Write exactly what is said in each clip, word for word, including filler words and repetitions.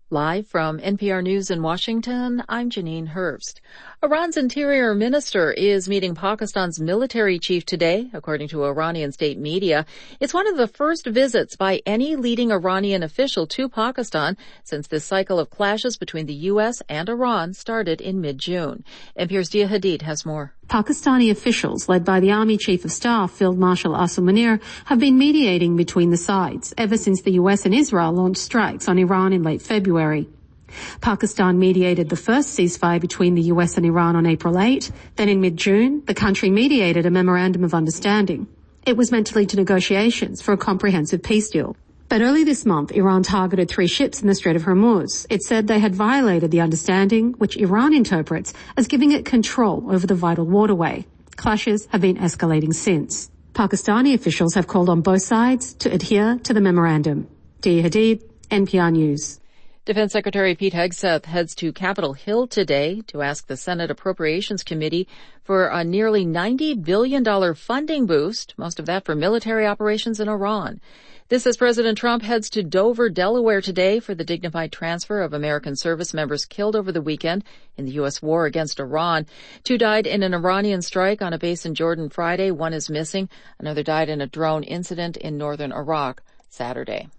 Live from N P R News in Washington, I'm Janine Hurst. Iran's interior minister is meeting Pakistan's military chief today, according to Iranian state media. It's one of the first visits by any leading Iranian official to Pakistan since this cycle of clashes between the U S and Iran started in mid-June. N P R's Dia Hadid has more. Pakistani officials, led by the Army Chief of Staff, Field Marshal Asim Munir, have been mediating between the sides ever since the U S and Israel launched strikes on Iran in late February. Pakistan mediated the first ceasefire between the U S and Iran on April eighth. Then in mid-June, the country mediated a memorandum of understanding. It was meant to lead to negotiations for a comprehensive peace deal. But early this month, Iran targeted three ships in the Strait of Hormuz. It said they had violated the understanding, which Iran interprets as giving it control over the vital waterway. Clashes have been escalating since. Pakistani officials have called on both sides to adhere to the memorandum. Dia Hadid, N P R News. Defense Secretary Pete Hegseth heads to Capitol Hill today to ask the Senate Appropriations Committee for a nearly ninety billion dollars funding boost, most of that for military operations in Iran. This as President Trump heads to Dover, Delaware today for the dignified transfer of American service members killed over the weekend in the U S war against Iran. Two died in an Iranian strike on a base in Jordan Friday. One is missing. Another died in a drone incident in northern Iraq Saturday.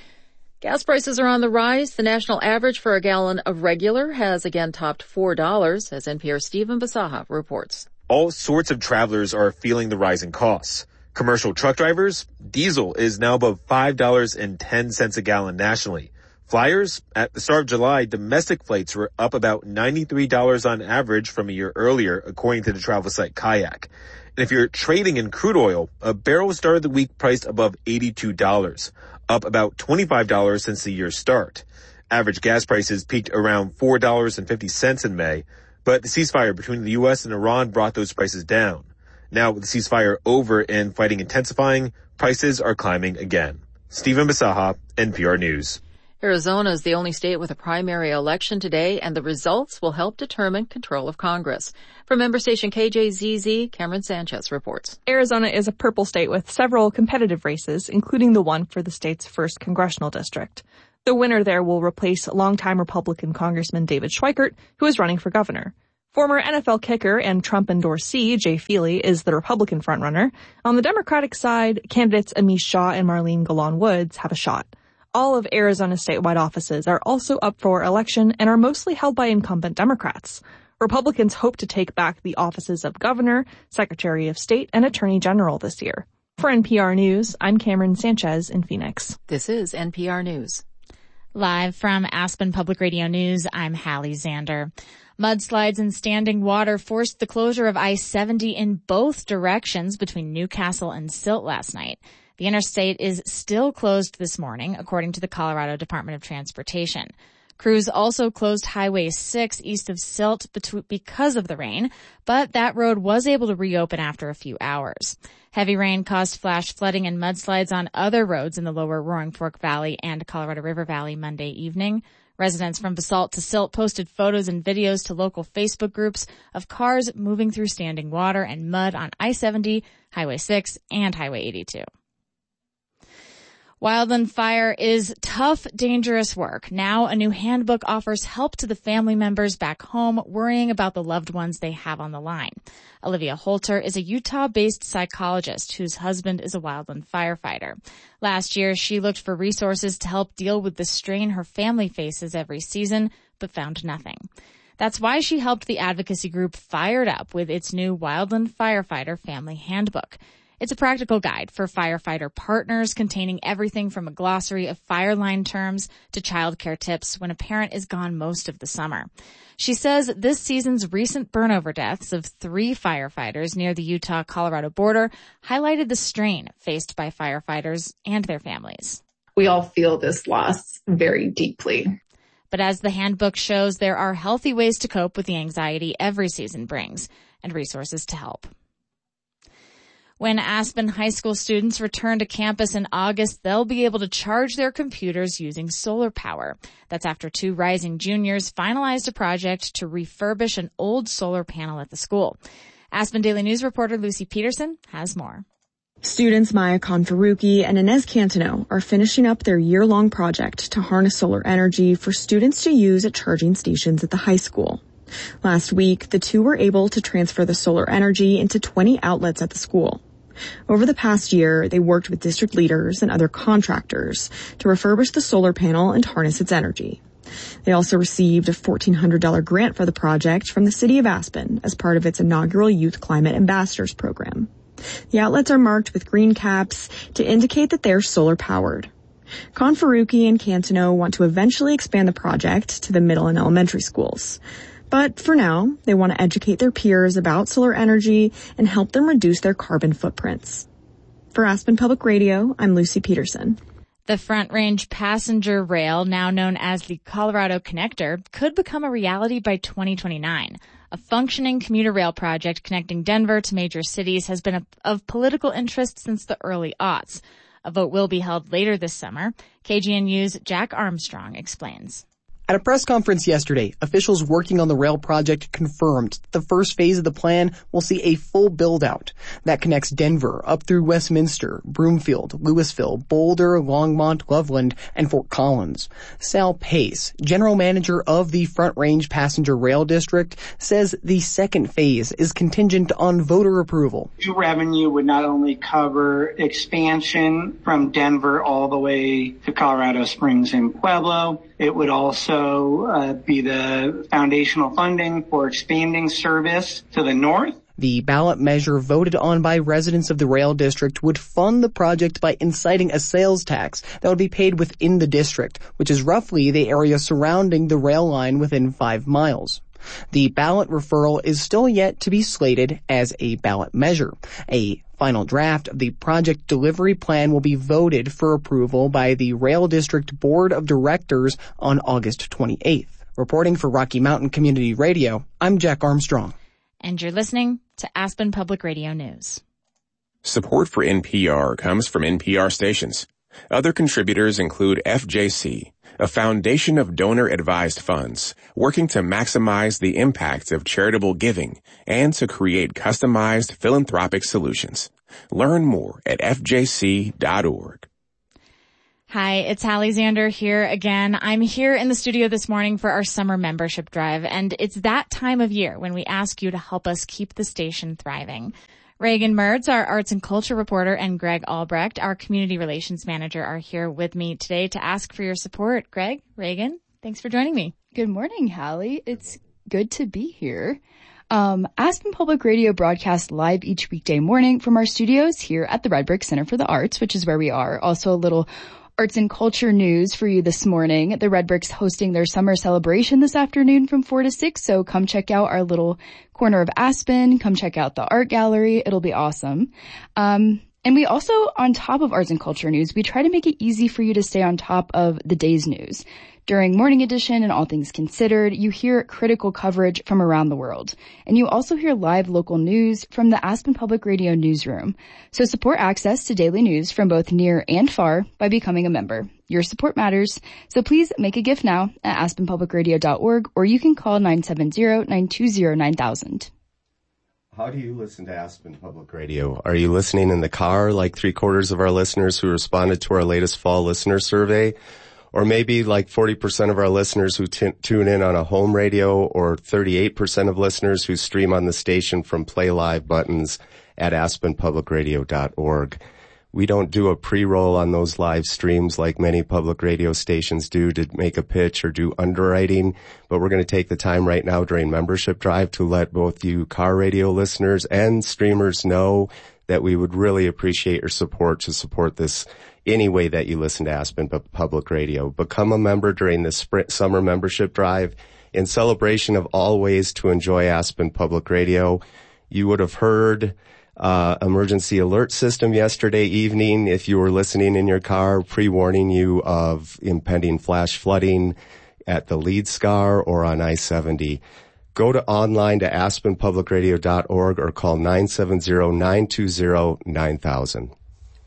Gas prices are on the rise. The national average for a gallon of regular has again topped four dollars, as N P R's Stephen Basaha reports. All sorts of travelers are feeling the rising costs. Commercial truck drivers, diesel is now above five dollars and ten cents a gallon nationally. Flyers, at the start of July, domestic flights were up about ninety-three dollars on average from a year earlier, according to the travel site Kayak. And if you're trading in crude oil, a barrel started the week priced above eighty-two dollars, up about twenty-five dollars since the year's start. Average gas prices peaked around four dollars and fifty cents in May, but the ceasefire between the U S and Iran brought those prices down. Now, with the ceasefire over and fighting intensifying, prices are climbing again. Stephen Basaha, N P R News. Arizona is the only state with a primary election today, and the results will help determine control of Congress. From member station K J Z Z, Cameron Sanchez reports. Arizona is a purple state with several competitive races, including the one for the state's first congressional district. The winner there will replace longtime Republican Congressman David Schweikert, who is running for governor. Former N F L kicker and Trump endorsee Jay Feely is the Republican frontrunner. On the Democratic side, candidates Amish Shaw and Marlene Golan Woods have a shot. All of Arizona's statewide offices are also up for election and are mostly held by incumbent Democrats. Republicans hope to take back the offices of governor, secretary of state, and attorney general this year. For N P R News, I'm Cameron Sanchez in Phoenix. This is N P R News. Live from Aspen Public Radio News, I'm Hallie Zander. Mudslides and standing water forced the closure of I seventy in both directions between Newcastle and Silt last night. The interstate is still closed this morning, according to the Colorado Department of Transportation. Crews also closed Highway six east of Silt because of the rain, but that road was able to reopen after a few hours. Heavy rain caused flash flooding and mudslides on other roads in the lower Roaring Fork Valley and Colorado River Valley Monday evening. Residents from Basalt to Silt posted photos and videos to local Facebook groups of cars moving through standing water and mud on I seventy, Highway six, and Highway eighty-two. Wildland fire is tough, dangerous work. Now a new handbook offers help to the family members back home worrying about the loved ones they have on the line. Olivia Holter is a Utah-based psychologist whose husband is a wildland firefighter. Last year, she looked for resources to help deal with the strain her family faces every season, but found nothing. That's why she helped the advocacy group Fired Up with its new Wildland Firefighter Family Handbook. It's a practical guide for firefighter partners containing everything from a glossary of fire line terms to childcare tips when a parent is gone most of the summer. She says this season's recent burnover deaths of three firefighters near the Utah-Colorado border highlighted the strain faced by firefighters and their families. We all feel this loss very deeply. But as the handbook shows, there are healthy ways to cope with the anxiety every season brings and resources to help. When Aspen High School students return to campus in August, they'll be able to charge their computers using solar power. That's after two rising juniors finalized a project to refurbish an old solar panel at the school. Aspen Daily News reporter Lucy Peterson has more. Students Maya Khan-Faruqi and Inez Cantino are finishing up their year-long project to harness solar energy for students to use at charging stations at the high school. Last week, the two were able to transfer the solar energy into twenty outlets at the school. Over the past year, they worked with district leaders and other contractors to refurbish the solar panel and harness its energy. They also received a fourteen hundred dollars grant for the project from the city of Aspen as part of its inaugural Youth Climate Ambassadors program. The outlets are marked with green caps to indicate that they're solar powered. Khan-Faruqi and Cantino want to eventually expand the project to the middle and elementary schools. But for now, they want to educate their peers about solar energy and help them reduce their carbon footprints. For Aspen Public Radio, I'm Lucy Peterson. The Front Range passenger rail, now known as the Colorado Connector, could become a reality by twenty twenty-nine. A functioning commuter rail project connecting Denver to major cities has been of political interest since the early aughts. A vote will be held later this summer. K G N U's Jack Armstrong explains. At a press conference yesterday, officials working on the rail project confirmed the first phase of the plan will see a full build-out that connects Denver up through Westminster, Broomfield, Louisville, Boulder, Longmont, Loveland, and Fort Collins. Sal Pace, general manager of the Front Range Passenger Rail District, says the second phase is contingent on voter approval. New revenue would not only cover expansion from Denver all the way to Colorado Springs and Pueblo, it would also uh, be the foundational funding for expanding service to the north. The ballot measure voted on by residents of the rail district would fund the project by inciting a sales tax that would be paid within the district, which is roughly the area surrounding the rail line within five miles. The ballot referral is still yet to be slated as a ballot measure. A final draft of the project delivery plan will be voted for approval by the Rail District Board of Directors on August twenty-eighth. Reporting for Rocky Mountain Community Radio, I'm Jack Armstrong. And you're listening to Aspen Public Radio News. Support for N P R comes from N P R stations. Other contributors include F J C, a foundation of donor-advised funds working to maximize the impact of charitable giving and to create customized philanthropic solutions. Learn more at f j c dot org. Hi, it's Hallie Zander here again. I'm here in the studio this morning for our summer membership drive, and it's that time of year when we ask you to help us keep the station thriving. Reagan Mertz, our arts and culture reporter, and Greg Albrecht, our community relations manager, are here with me today to ask for your support. Greg, Reagan, thanks for joining me. Good morning, Hallie. It's good to be here. Um, Aspen Public Radio broadcasts live each weekday morning from our studios here at the Red Brick Center for the Arts, which is where we are. Also a little arts and culture news for you this morning. The Red Brick's hosting their summer celebration this afternoon from four to six, so come check out our little corner of Aspen. Come check out the art gallery. It'll be awesome. Um, and we also, on top of arts and culture news, we try to make it easy for you to stay on top of the day's news. During Morning Edition and All Things Considered, you hear critical coverage from around the world. And you also hear live local news from the Aspen Public Radio newsroom. So support access to daily news from both near and far by becoming a member. Your support matters. So please make a gift now at aspen public radio dot org, or you can call nine seven zero, nine two zero, nine thousand. How do you listen to Aspen Public Radio? Are you listening in the car like three quarters of our listeners who responded to our latest fall listener survey? Or maybe like forty percent of our listeners who t- tune in on a home radio, or thirty-eight percent of listeners who stream on the station from Play Live buttons at aspen public radio dot org. We don't do a pre-roll on those live streams like many public radio stations do to make a pitch or do underwriting, but we're going to take the time right now during Membership Drive to let both you car radio listeners and streamers know that we would really appreciate your support to support this any way that you listen to Aspen Public Radio. Become a member during this spring, summer membership drive in celebration of all ways to enjoy Aspen Public Radio. You would have heard uh emergency alert system yesterday evening if you were listening in your car, pre-warning you of impending flash flooding at the Lead Scar or on I seventy. Go to online to aspen public radio dot org or call nine seven zero, nine two zero, nine thousand.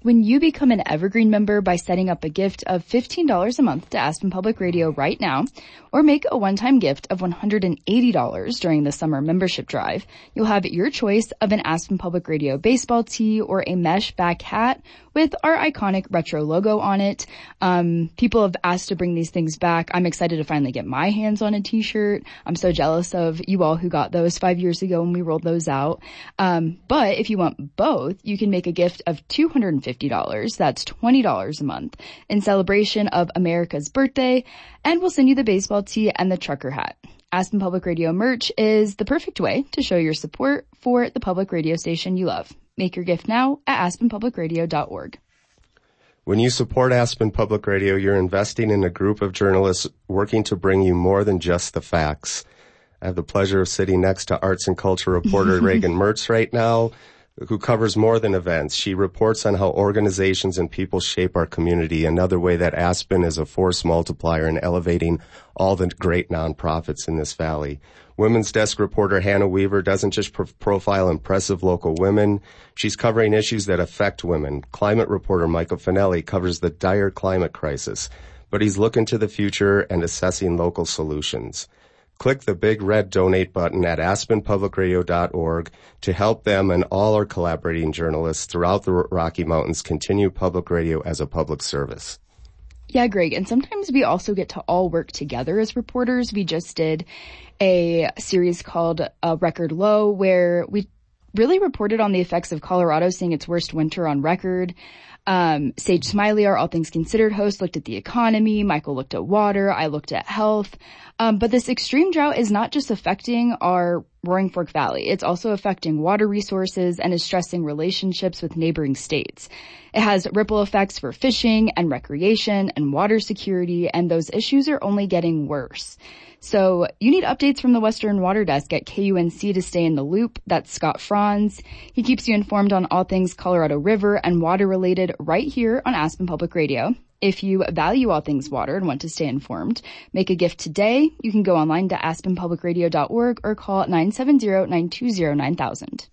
when you become an Evergreen member by setting up a gift of fifteen dollars a month to Aspen Public Radio right now, or make a one-time gift of one hundred eighty dollars during the summer membership drive, you'll have your choice of an Aspen Public Radio baseball tee or a mesh back hat with our iconic retro logo on it. Um, people have asked to bring these things back. I'm excited to finally get my hands on a t-shirt. I'm so jealous of you all who got those five years ago when we rolled those out. Um, but if you want both, you can make a gift of two hundred fifty dollars. That's twenty dollars a month in celebration of America's birthday. And we'll send you the baseball tee and the trucker hat. Aspen Public Radio merch is the perfect way to show your support for the public radio station you love. Make your gift now at aspen public radio dot org. When you support Aspen Public Radio, you're investing in a group of journalists working to bring you more than just the facts. I have the pleasure of sitting next to arts and culture reporter Reagan Mertz right now, who covers more than events. She reports on how organizations and people shape our community, another way that Aspen is a force multiplier in elevating all the great nonprofits in this valley. Women's Desk reporter Hannah Weaver doesn't just pro- profile impressive local women. She's covering issues that affect women. Climate reporter Michael Finelli covers the dire climate crisis, but he's looking to the future and assessing local solutions. Click the big red donate button at aspen public radio dot org to help them and all our collaborating journalists throughout the Rocky Mountains continue public radio as a public service. Yeah, Greg. And sometimes we also get to all work together as reporters. We just did a series called uh, Record Low, where we really reported on the effects of Colorado seeing its worst winter on record. Um, Sage Smiley, our All Things Considered host, looked at the economy. Michael looked at water. I looked at health. Um, but this extreme drought is not just affecting our Roaring Fork Valley. It's also affecting water resources and is stressing relationships with neighboring states. It has ripple effects for fishing and recreation and water security, and those issues are only getting worse. So you need updates from the Western Water Desk at K U N C to stay in the loop. That's Scott Franz. He keeps you informed on all things Colorado River and water related right here on Aspen Public Radio. If you value all things water and want to stay informed, make a gift today. You can go online to aspen public radio dot org or call nine seven zero, nine two zero, nine thousand.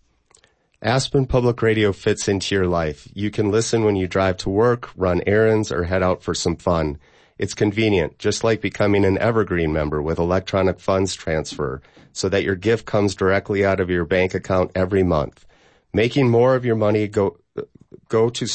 Aspen Public Radio fits into your life. You can listen when you drive to work, run errands, or head out for some fun. It's convenient, just like becoming an Evergreen member with electronic funds transfer, so that your gift comes directly out of your bank account every month. Making more of your money go, go to,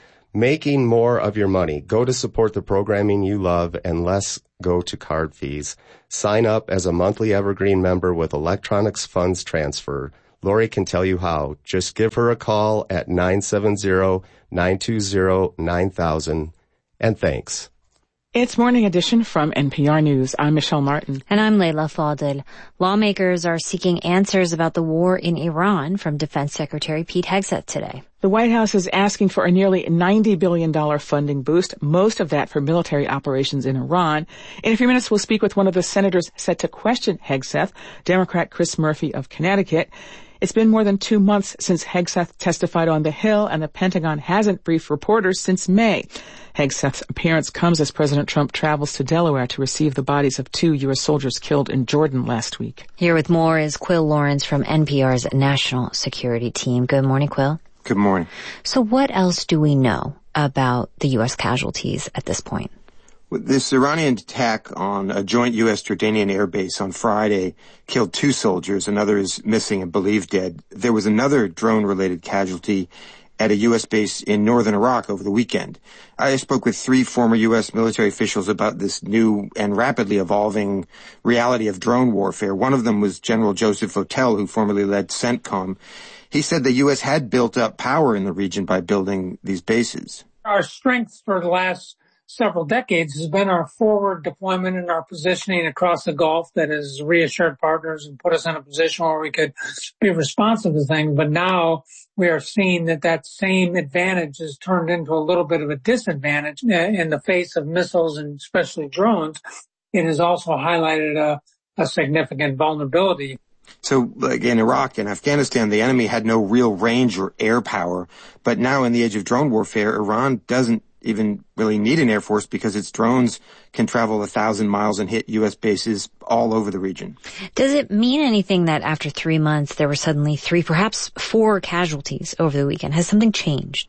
making more of your money, go to support the programming you love and less go to card fees. Sign up as a monthly Evergreen member with electronics funds transfer. Lori can tell you how. Just give her a call at nine seven zero, nine two zero, nine thousand. And thanks. It's Morning Edition from N P R News. I'm Michelle Martin. And I'm Leila Fadel. Lawmakers are seeking answers about the war in Iran from Defense Secretary Pete Hegseth today. The White House is asking for a nearly ninety billion dollars funding boost, most of that for military operations in Iran. In a few minutes, we'll speak with one of the senators set to question Hegseth, Democrat Chris Murphy of Connecticut. It's been more than two months since Hegseth testified on the Hill, and the Pentagon hasn't briefed reporters since May. Hegseth's appearance comes as President Trump travels to Delaware to receive the bodies of two U S soldiers killed in Jordan last week. Here with more is Quill Lawrence from N P R's National Security Team. Good morning, Quill. Good morning. So what else do we know about the U S casualties at this point? This Iranian attack on a joint U S Jordanian air base on Friday killed two soldiers. Another is missing and believed dead. There was another drone-related casualty at a U S base in northern Iraq over the weekend. I spoke with three former U S military officials about this new and rapidly evolving reality of drone warfare. One of them was General Joseph Votel, who formerly led CENTCOM. He said the U S had built up power in the region by building these bases. Our strengths for the last several decades has been our forward deployment and our positioning across the Gulf that has reassured partners and put us in a position where we could be responsive to things. But now we are seeing that that same advantage is turned into a little bit of a disadvantage in the face of missiles and especially drones. It has also highlighted a, a significant vulnerability. So, like in Iraq and Afghanistan, the enemy had no real range or air power. But now in the age of drone warfare, Iran doesn't even really need an air force because its drones can travel a thousand miles and hit U S bases all over the region. Does it mean anything that after three months there were suddenly three, perhaps four casualties over the weekend? Has something changed?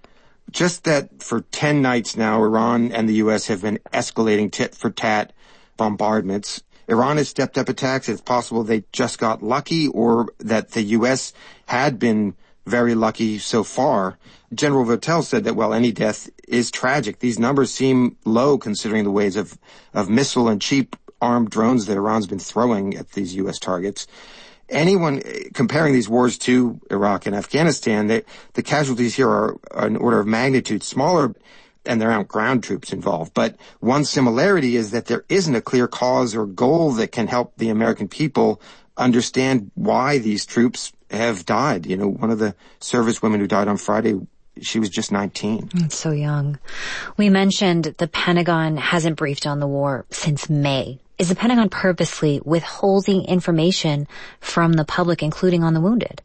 Just that for ten nights now, Iran and the U S have been escalating tit-for-tat bombardments. Iran has stepped up attacks. It's possible they just got lucky, or that the U S had been very lucky so far. General Votel said that while any death is tragic, these numbers seem low considering the waves of, of missile and cheap armed drones that Iran's been throwing at these U S targets. Anyone comparing these wars to Iraq and Afghanistan, they, the casualties here are, are an order of magnitude smaller, and there aren't ground troops involved. But one similarity is that there isn't a clear cause or goal that can help the American people understand why these troops have died. You know, one of the servicewomen who died on Friday, she was just nineteen. That's so young. We mentioned the Pentagon hasn't briefed on the war since May. Is the Pentagon purposely withholding information from the public, including on the wounded?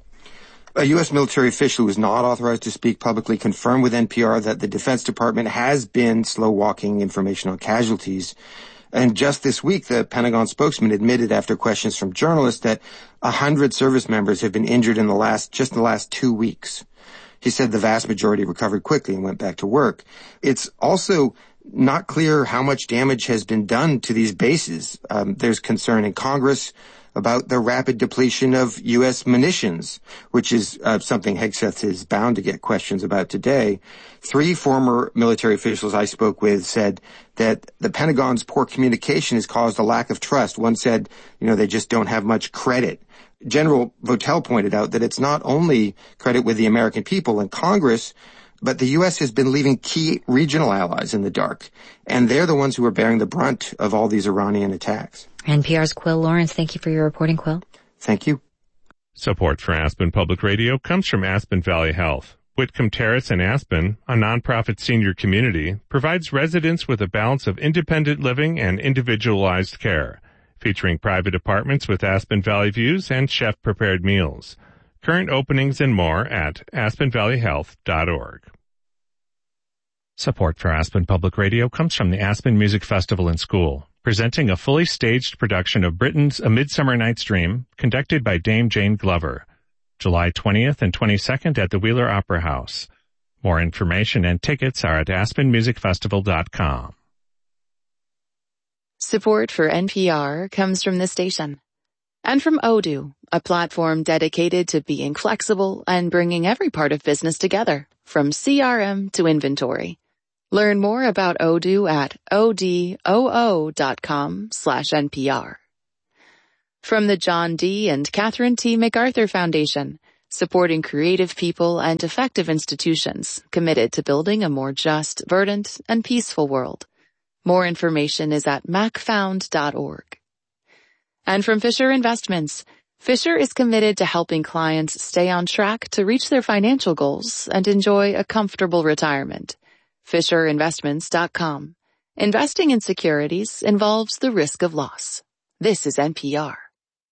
A U S military official who is not authorized to speak publicly confirmed with N P R that the Defense Department has been slow-walking information on casualties. And just this week, the Pentagon spokesman admitted after questions from journalists that a hundred service members have been injured in the last, just the last two weeks. He said the vast majority recovered quickly and went back to work. It's also not clear how much damage has been done to these bases. Um, there's concern in Congress about the rapid depletion of U S munitions, which is uh, something Hegseth is bound to get questions about today. Three former military officials I spoke with said that the Pentagon's poor communication has caused a lack of trust. One said, you know, they just don't have much credit. General Votel pointed out that it's not only credit with the American people and Congress, but the U S has been leaving key regional allies in the dark, and they're the ones who are bearing the brunt of all these Iranian attacks. N P R's Quill Lawrence, thank you for your reporting, Quill. Thank you. Support for Aspen Public Radio comes from Aspen Valley Health. Whitcomb Terrace in Aspen, a nonprofit senior community, provides residents with a balance of independent living and individualized care, featuring private apartments with Aspen Valley views and chef-prepared meals. Current openings and more at aspen valley health dot org. Support for Aspen Public Radio comes from the Aspen Music Festival and School, presenting a fully staged production of Britain's A Midsummer Night's Dream, conducted by Dame Jane Glover, July twentieth and twenty-second at the Wheeler Opera House. More information and tickets are at aspen music festival dot com. Support for N P R comes from this station. And from Odoo, a platform dedicated to being flexible and bringing every part of business together, from C R M to inventory. Learn more about Odoo at odoo dot com slash NPR. From the John D. and Catherine T. MacArthur Foundation, supporting creative people and effective institutions committed to building a more just, verdant, and peaceful world. More information is at mac found dot org. And from Fisher Investments, Fisher is committed to helping clients stay on track to reach their financial goals and enjoy a comfortable retirement. fisher investments dot com. Investing in securities involves the risk of loss. This is N P R.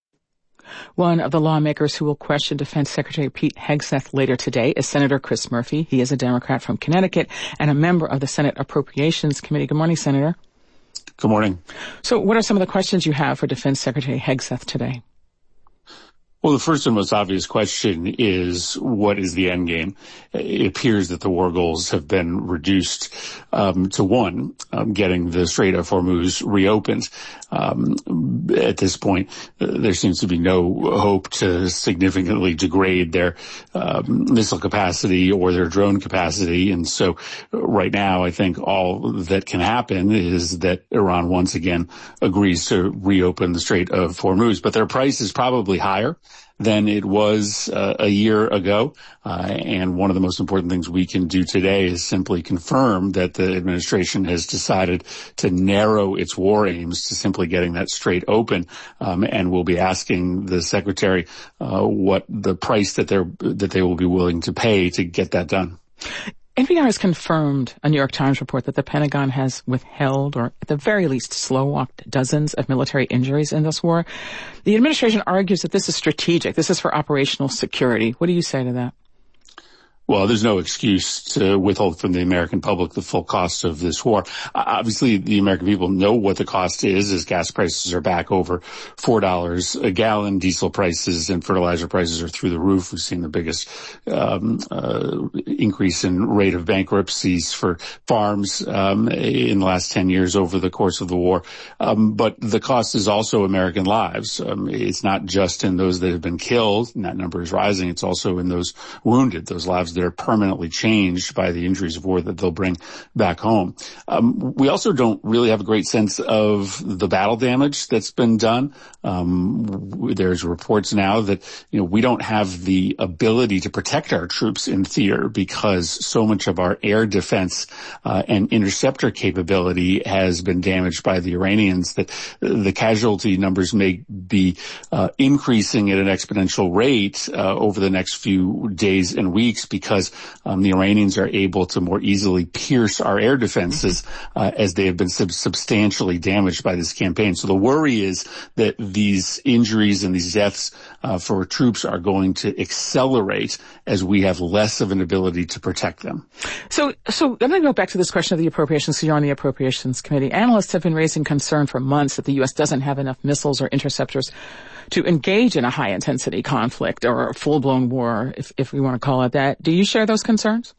One of the lawmakers who will question Defense Secretary Pete Hegseth later today is Senator Chris Murphy. He is a Democrat from Connecticut and a member of the Senate Appropriations Committee. Good morning, Senator. Good morning. So what are some of the questions you have for Defense Secretary Hegseth today? Well, the first and most obvious question is, what is the end game? It appears that the war goals have been reduced um, to one, um, getting the Strait of Hormuz reopened. Um, at this point, uh, there seems to be no hope to significantly degrade their um, missile capacity or their drone capacity. And so right now, I think all that can happen is that Iran once again agrees to reopen the Strait of Hormuz. But their price is probably higher than it was uh, a year ago. Uh, and one of the most important things we can do today is simply confirm that the administration has decided to narrow its war aims to simply getting that strait open. Um, and we'll be asking the secretary uh, what the price that they're that they will be willing to pay to get that done. N P R has confirmed a New York Times report that the Pentagon has withheld, or at the very least slow-walked, dozens of military injuries in this war. The administration argues that this is strategic. This is for operational security. What do you say to that? Well, there's no excuse to withhold from the American public the full cost of this war. Obviously, the American people know what the cost is as gas prices are back over four dollars a gallon. Diesel prices and fertilizer prices are through the roof. We've seen the biggest um, uh, increase in rate of bankruptcies for farms um, in the last ten years over the course of the war. Um, but the cost is also American lives. Um, it's not just in those that have been killed, and that number is rising. It's also in those wounded, those lives that are permanently changed by the injuries of war that they'll bring back home. Um, we also don't really have a great sense of the battle damage that's been done. Um, there's reports now that, you know, we don't have the ability to protect our troops in theater because so much of our air defense uh, and interceptor capability has been damaged by the Iranians that the casualty numbers may be uh, increasing at an exponential rate uh, over the next few days and weeks because um, the Iranians are able to more easily pierce our air defenses uh, as they have been sub- substantially damaged by this campaign. So the worry is that these injuries and these deaths uh, for troops are going to accelerate as we have less of an ability to protect them. So, so I'm going to go back to this question of the appropriations. So you're on the Appropriations Committee. Analysts have been raising concern for months that the U S doesn't have enough missiles or interceptors to engage in a high-intensity conflict or a full-blown war, if, if we want to call it that. Do you share those concerns?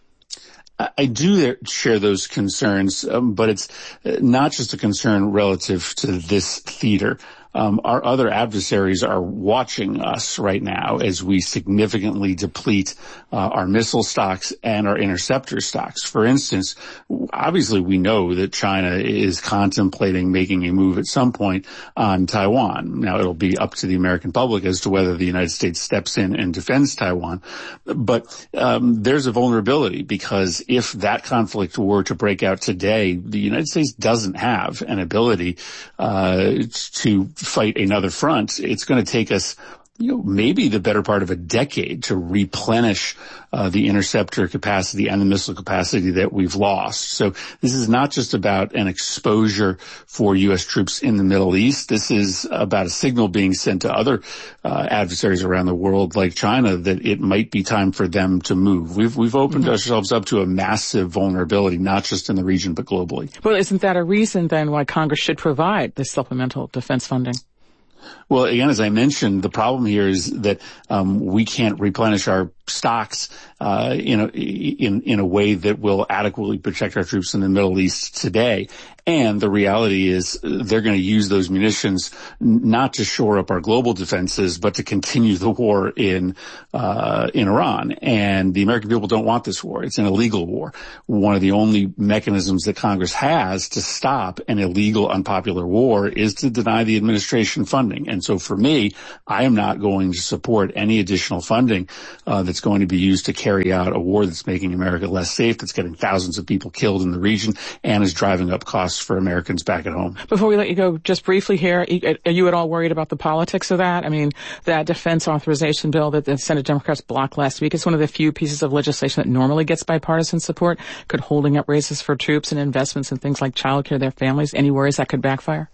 I do share those concerns, um, but it's not just a concern relative to this theater. Um, our other adversaries are watching us right now as we significantly deplete uh, our missile stocks and our interceptor stocks. For instance, obviously we know that China is contemplating making a move at some point on Taiwan. Now, it'll be up to the American public as to whether the United States steps in and defends Taiwan. But um, there's a vulnerability because if that conflict were to break out today, the United States doesn't have an ability uh, to fight another front. It's going to take us, you know, maybe the better part of a decade to replenish uh, the interceptor capacity and the missile capacity that we've lost. So this is not just about an exposure for U S troops in the Middle East. This is about a signal being sent to other uh, adversaries around the world like China that it might be time for them to move. We've we've opened mm-hmm. ourselves up to a massive vulnerability, not just in the region, but globally. Well, isn't that a reason then why Congress should provide this supplemental defense funding? Well, again, as I mentioned, the problem here is that um, we can't replenish our stocks uh, in a in in a way that will adequately protect our troops in the Middle East today. And the reality is they're going to use those munitions not to shore up our global defenses, but to continue the war in uh in Iran. And the American people don't want this war. It's an illegal war. One of the only mechanisms that Congress has to stop an illegal, unpopular war is to deny the administration funding. And so for me, I am not going to support any additional funding uh that's going to be used to carry out a war that's making America less safe, that's getting thousands of people killed in the region, and is driving up costs for Americans back at home. Before we let you go, just briefly here, are you at all worried about the politics of that? I mean, that defense authorization bill that the Senate Democrats blocked last week is one of the few pieces of legislation that normally gets bipartisan support. Could holding up raises for troops and investments in things like childcare, their families, any worries that could backfire?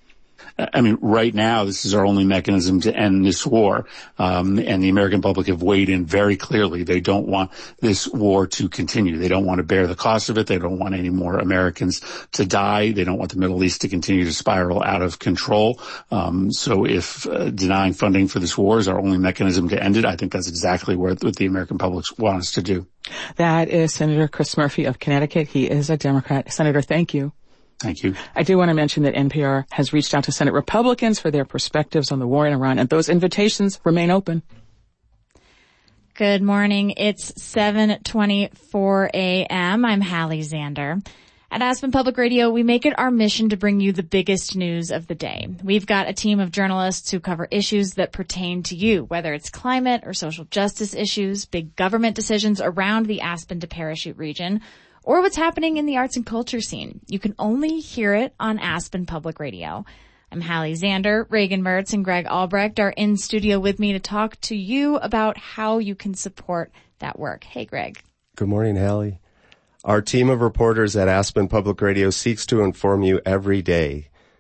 I mean, right now, this is our only mechanism to end this war. Um, and the American public have weighed in very clearly. They don't want this war to continue. They don't want to bear the cost of it. They don't want any more Americans to die. They don't want the Middle East to continue to spiral out of control. Um, so if uh, denying funding for this war is our only mechanism to end it, I think that's exactly what, what the American public want us to do. That is Senator Chris Murphy of Connecticut. He is a Democrat. Senator, thank you. Thank you. I do want to mention that N P R has reached out to Senate Republicans for their perspectives on the war in Iran, and those invitations remain open. Good morning. It's seven twenty-four a.m. I'm Hallie Zander. At Aspen Public Radio, we make it our mission to bring you the biggest news of the day. We've got a team of journalists who cover issues that pertain to you, whether it's climate or social justice issues, big government decisions around the Aspen to Parachute region, or what's happening in the arts and culture scene. You can only hear it on Aspen Public Radio. I'm Hallie Zander. Reagan Mertz and Greg Albrecht are in studio with me to talk to you about how you can support that work. Hey, Greg. Good morning, Hallie. Our team of reporters at Aspen Public Radio seeks to inform you every day.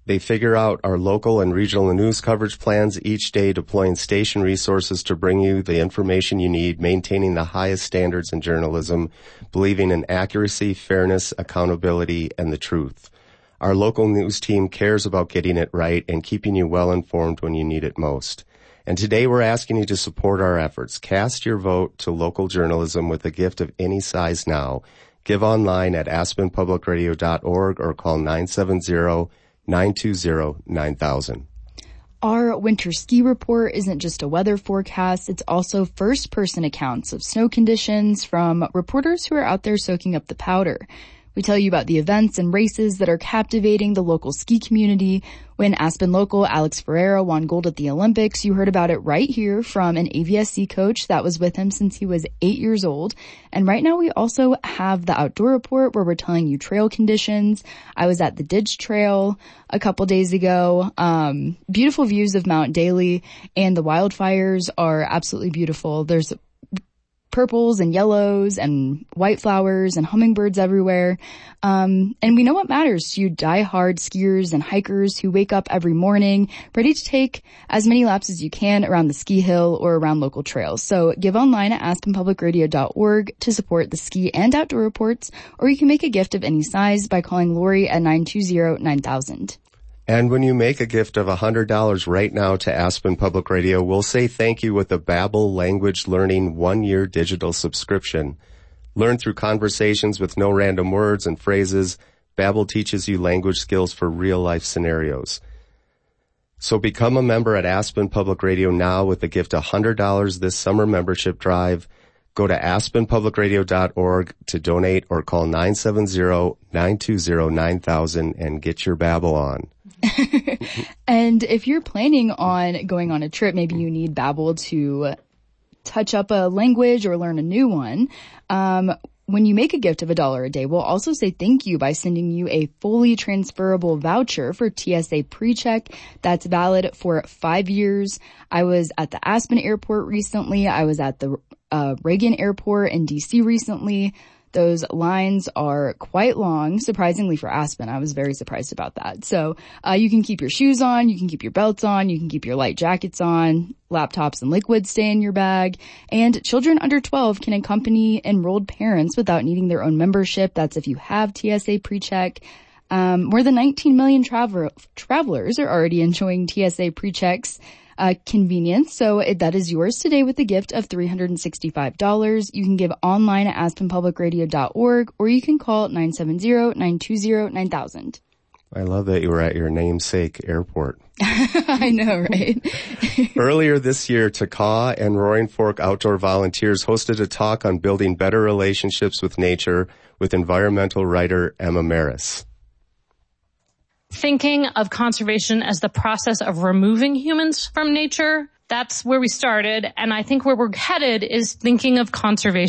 They figure out our local and regional news coverage plans each day, deploying station resources to bring you the information you need, maintaining the highest standards in journalism, believing in accuracy, fairness, accountability, and the truth. Our local news team cares about getting it right and keeping you well informed when you need it most. And today we're asking you to support our efforts. Cast your vote to local journalism with a gift of any size now. Give online at aspen public radio dot org or call nine seven zero, nine two zero, nine thousand. Our winter ski report isn't just a weather forecast, it's also first-person accounts of snow conditions from reporters who are out there soaking up the powder. We tell you about the events and races that are captivating the local ski community. When Aspen local Alex Ferreira won gold at the Olympics, you heard about it right here from an A V S C coach that was with him since he was eight years old. And right now we also have the outdoor report where we're telling you trail conditions. I was at the Didge Trail a couple days ago. Um, beautiful views of Mount Daly, and the wildfires are absolutely beautiful. There's purples and yellows and white flowers and hummingbirds everywhere. Um, and we know what matters to you die-hard skiers and hikers who wake up every morning ready to take as many laps as you can around the ski hill or around local trails. So give online at aspen public radio dot org to support the ski and outdoor reports, or you can make a gift of any size by calling Lori at nine two zero, nine thousand. And when you make a gift of one hundred dollars right now to Aspen Public Radio, we'll say thank you with the Babbel Language Learning one-year digital subscription. Learn through conversations with no random words and phrases. Babbel teaches you language skills for real-life scenarios. So become a member at Aspen Public Radio now with a gift of one hundred dollars this summer membership drive. Go to aspen public radio dot org to donate or call nine seven zero, nine two zero, nine thousand and get your Babbel on. And if you're planning on going on a trip, maybe you need Babbel to touch up a language or learn a new one. Um, when you make a gift of a dollar a day, we'll also say thank you by sending you a fully transferable voucher for T S A PreCheck that's valid for five years. I was at the Aspen Airport recently. I was at the uh, Reagan Airport in D C recently. Those lines are quite long, surprisingly for Aspen. I was very surprised about that. So uh, you can keep your shoes on, you can keep your belts on, you can keep your light jackets on, laptops and liquids stay in your bag, and children under twelve can accompany enrolled parents without needing their own membership. That's if you have T S A PreCheck. Um, more than nineteen million travel- travelers are already enjoying T S A PreCheck's Uh, convenience. So it, that is yours today with a gift of three hundred sixty-five dollars. You can give online at aspen public radio dot org or you can call nine seven zero, nine two zero, nine thousand. I love that you were at your namesake airport. I know, right? Earlier this year, Takaw and Roaring Fork Outdoor Volunteers hosted a talk on building better relationships with nature with environmental writer Emma Maris. Thinking of conservation as the process of removing humans from nature, that's where we started. And I think where we're headed is thinking of conservation